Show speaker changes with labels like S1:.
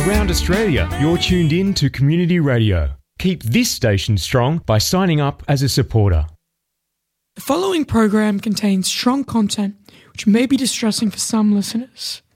S1: around Australia, you're tuned in to Community Radio. Keep this station strong by signing up as a supporter.
S2: The following program contains strong content which may be distressing for some listeners.